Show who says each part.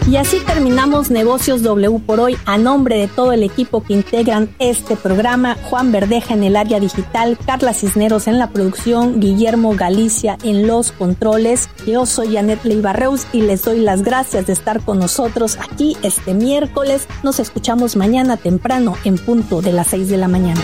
Speaker 1: Y así terminamos Negocios W por hoy. A nombre de todo el equipo que integran este programa, Juan Verdeja en el área digital, Carla Cisneros en la producción, Guillermo Galicia en los controles. Yo soy Janet Leiva-Reus y les doy las gracias de estar con nosotros aquí este miércoles. Nos escuchamos mañana temprano en punto de las 6 de la mañana.